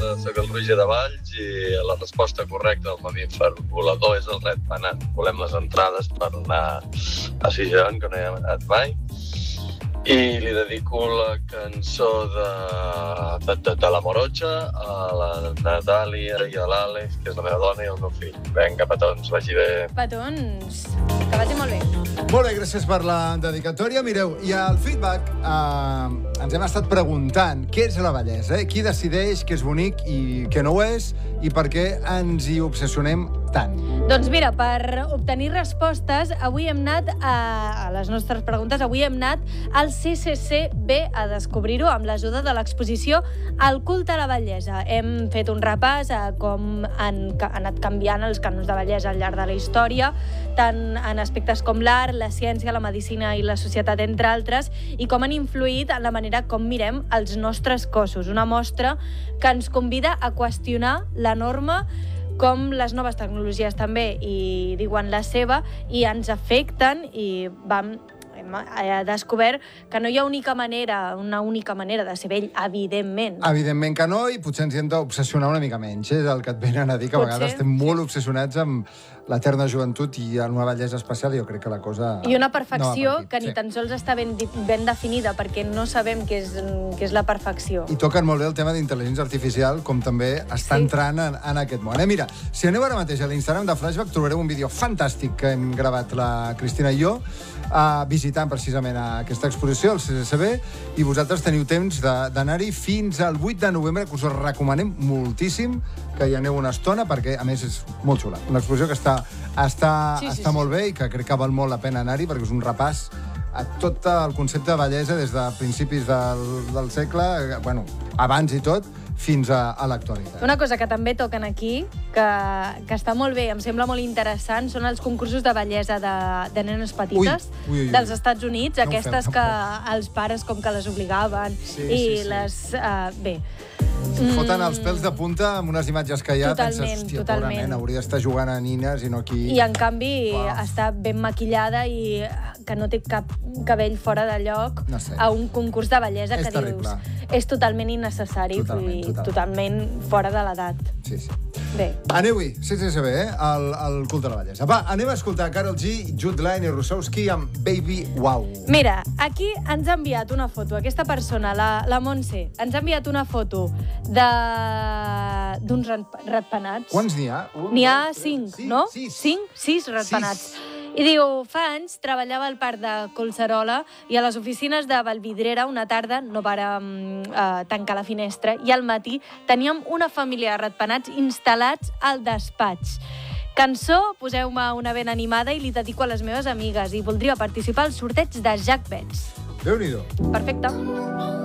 soc el Roger de Valls i la resposta correcta del mamífer volador és el ratpenat. Volem les entrades per anar a Gijón, que no hi hem anat mai. I li dedico la cançó de la Morocha a la Natàlia i a l'Àlex, que és la meva dona i el meu fill. Vinga, petons, vagi bé. Petons, que vagi molt bé. Molt bé, gràcies per la dedicatòria. Mireu, i al feedback ens hem estat preguntant què és la bellesa, qui decideix què és bonic i què no ho és, i per què ens hi obsessionem tant. Doncs mira, per obtenir respostes, avui hem anat a les nostres preguntes, avui hem anat al CCCB a descobrir-ho amb l'ajuda de l'exposició El culte a la bellesa. Hem fet un repàs a com han anat canviant els cànons de bellesa al llarg de la història, tant en aspectes com l'art, la ciència, la medicina i la societat, entre altres, i com han influït en la manera com mirem els nostres cossos. Una mostra que ens convida a qüestionar la norma, com les noves tecnologies també hi diuen la seva i ens afecten, i hem descobert que no hi ha una única manera de ser vell, evidentment. Evidentment que no, i potser ens hi hem d'obsessionar una mica menys. És el que et venen a dir, que a vegades estem molt obsessionats amb l'eterna joventut i una bellesa especial, i jo crec que la cosa... I una perfecció que ni tan sols està ben definida, perquè no sabem què és la perfecció. I toquen molt bé el tema d'intel·ligència artificial, com també està entrant en aquest món. Mira, si aneu ara mateix a l'Instagram de Flashback, trobareu un vídeo fantàstic que hem gravat la Cristina i jo, visitant precisament aquesta exposició, el CCCB, i vosaltres teniu temps d'anar-hi fins al 8 de novembre, que us ho recomanem moltíssim, que hi aneu una estona, perquè, a més, és molt xula. Una exposició que està molt bé i que crec que val molt la pena anar-hi, perquè és un repàs a tot el concepte de bellesa des de principis del segle, bueno, abans i tot, fins a l'actualitat. Una cosa que també toquen aquí, que està molt bé, em sembla molt interessant, són els concursos de bellesa de nenes petites dels Estats Units, aquestes que els pares com que les obligaven i les... Bé. Foten els pèls de punta amb unes imatges que hi ha, penses, hòstia, pobra nena, hauria d'estar jugant a nines i no aquí... I, en canvi, està ben maquillada i que no té cap cabell fora de lloc a un concurs de bellesa que dius... És totalment innecessari, totalment fora de l'edat. Sí. Bé. Aneu-hi, CCCB, el culte de la bellesa. Va, anem a escoltar Karol G, Jude Line i Rusowski amb Baby Wow. Mira, aquí ens ha enviat una foto, aquesta persona, la Montse, ens ha enviat una foto d'uns ratpenats. Quants n'hi ha? N'hi ha 5, no? 6 ratpenats. I diu, fa anys treballava al parc de Collserola i a les oficines de Vallvidrera una tarda no vàrem tancar la finestra i al matí teníem una família de ratpenats instal·lats al despatx. Cançó, poseu-me una ben animada i li dedico a les meves amigues i voldria participar al sorteig de Jack Benz. Déu-n'hi-do. Perfecte.